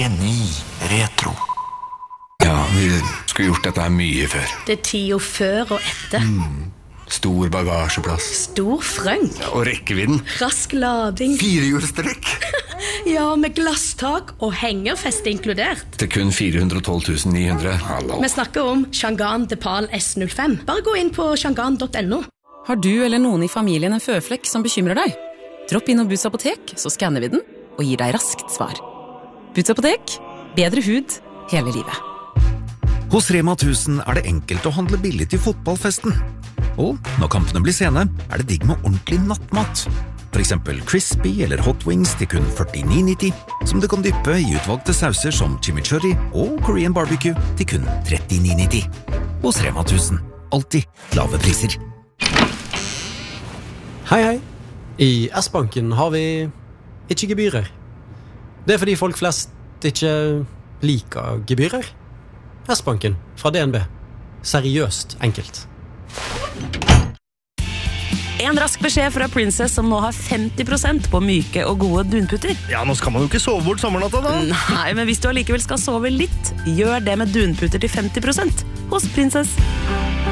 P9 Retro. Ja, vi skulle gjort dette her mye før. Det tida før og etter. Stor bagasjeplass. Stor frønk. Ja, og rekkevidden. Rask lading. 4-hjulstrekk. Ja, med glasstak og hengerfeste inkludert. Til kun 412 900. Hallo. Vi snakker om Changan Depal S05. Bare gå inn på changan.no. Har du eller noen i familien en føflekk som bekymrer deg? Dropp inn og Boots apotek, så skanner vi den og gir deg raskt svar. Boots apotek, bedre hud hele livet. Hos Rema 1000 det enkelt å handle billig til fotballfesten. Og når kampene blir sene, det digg med ordentlig nattmat. For eksempel crispy eller hot wings til kun 49,90, som du kan dyppe i utvalgte sauser som chimichurri og Korean barbecue til kun 39,90. Hos Rema 1000, alltid lave priser. Hei. I S-banken har vi ikke gebyrer. Det fordi folk flest ikke liker gebyrer. S-banken fra DNB. Seriøst enkelt. En rask beskjed fra Princess som nå har 50% på myke og gode dunputter. Ja, nå skal man jo ikke sove bort sommernatta da. Nei, men hvis du allikevel skal sove litt, gjør det med dunputter til 50% hos Princess.